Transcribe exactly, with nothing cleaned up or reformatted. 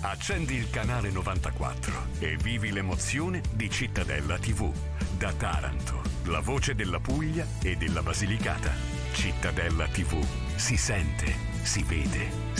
Accendi il canale novantaquattro e vivi l'emozione di Cittadella tivù. Da Taranto, la voce della Puglia e della Basilicata. Cittadella tivù. Si sente, si vede,